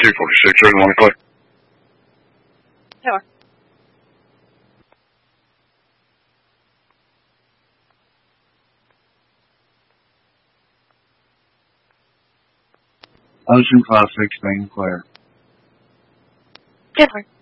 246, ready, want to click? Sure. Ocean 56, being clear. Sure.